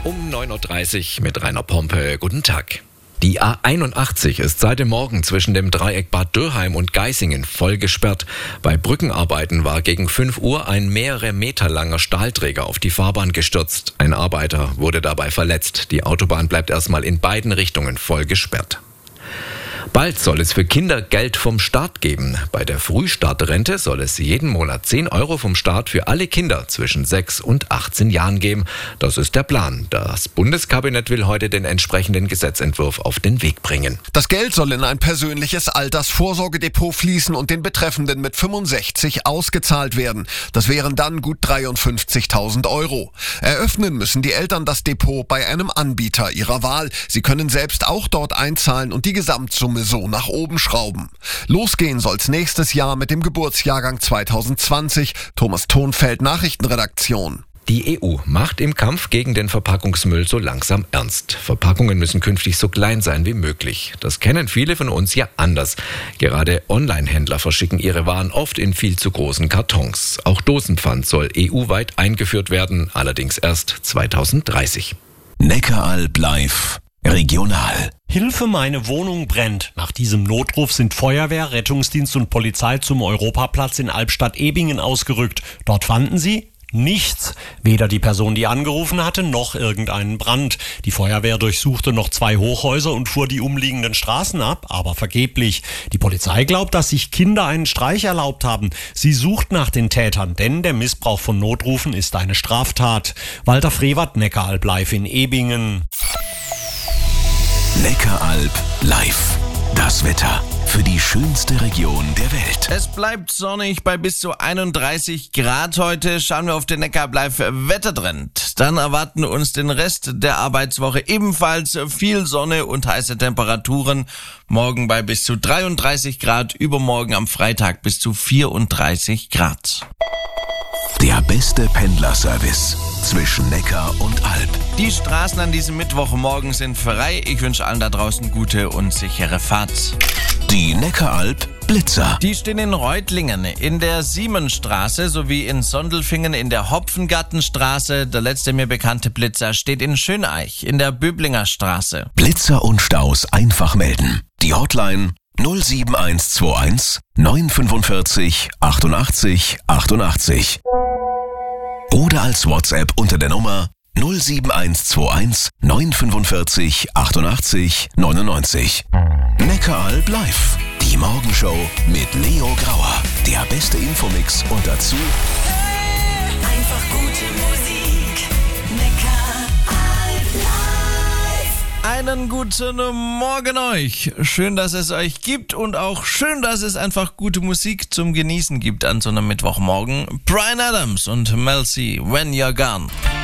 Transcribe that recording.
Um 9.30 Uhr mit Rainer Pompe. Guten Tag. Die A81 ist seit dem Morgen zwischen dem Dreieck Bad Dürrheim und Geisingen voll gesperrt. Bei Brückenarbeiten war gegen 5 Uhr ein mehrere Meter langer Stahlträger auf die Fahrbahn gestürzt. Ein Arbeiter wurde dabei verletzt. Die Autobahn bleibt erstmal in beiden Richtungen voll gesperrt. Bald soll es für Kinder Geld vom Staat geben. Bei der Frühstartrente soll es jeden Monat 10 Euro vom Staat für alle Kinder zwischen 6 und 18 Jahren geben. Das ist der Plan. Das Bundeskabinett will heute den entsprechenden Gesetzentwurf auf den Weg bringen. Das Geld soll in ein persönliches Altersvorsorgedepot fließen und den Betreffenden mit 65 ausgezahlt werden. Das wären dann gut 53.000 Euro. Eröffnen müssen die Eltern das Depot bei einem Anbieter ihrer Wahl. Sie können selbst auch dort einzahlen und die Gesamtsumme so nach oben schrauben. Losgehen soll's nächstes Jahr mit dem Geburtsjahrgang 2020. Thomas Thonfeld, Nachrichtenredaktion. Die EU macht im Kampf gegen den Verpackungsmüll so langsam ernst. Verpackungen müssen künftig so klein sein wie möglich. Das kennen viele von uns ja anders. Gerade Online-Händler verschicken ihre Waren oft in viel zu großen Kartons. Auch Dosenpfand soll EU-weit eingeführt werden, allerdings erst 2030. Neckaralb live. Regional. Hilfe, meine Wohnung brennt. Nach diesem Notruf sind Feuerwehr, Rettungsdienst und Polizei zum Europaplatz in Albstadt-Ebingen ausgerückt. Dort fanden sie nichts. Weder die Person, die angerufen hatte, noch irgendeinen Brand. Die Feuerwehr durchsuchte noch 2 Hochhäuser und fuhr die umliegenden Straßen ab, aber vergeblich. Die Polizei glaubt, dass sich Kinder einen Streich erlaubt haben. Sie sucht nach den Tätern, denn der Missbrauch von Notrufen ist eine Straftat. Walter Frevert, Neckaralb live in Ebingen. Neckaralb live. Das Wetter für die schönste Region der Welt. Es bleibt sonnig bei bis zu 31 Grad heute. Schauen wir auf den Neckaralb live Wettertrend. Dann erwarten uns den Rest der Arbeitswoche ebenfalls viel Sonne und heiße Temperaturen. Morgen bei bis zu 33 Grad, übermorgen am Freitag bis zu 34 Grad. Der beste Pendlerservice zwischen Neckar und Alb. Die Straßen an diesem Mittwochmorgen sind frei. Ich wünsche allen da draußen gute und sichere Fahrt. Die Neckaralb Blitzer. Die stehen in Reutlingen, in der Siemensstraße sowie in Sondelfingen in der Hopfengartenstraße. Der letzte mir bekannte Blitzer steht in Schöneich in der Böblinger Straße. Blitzer und Staus einfach melden. Die Hotline 07121 945 88 88. Oder als WhatsApp unter der Nummer 07121 945 88 99. Neckaralb live. Die Morgenshow mit Leo Grauer. Der beste Infomix und dazu einfach gute Musik. Neckaralb live. Einen guten Morgen euch. Schön, dass es euch gibt und auch schön, dass es einfach gute Musik zum Genießen gibt an so einem Mittwochmorgen. Bryan Adams und Mel C, When You're Gone.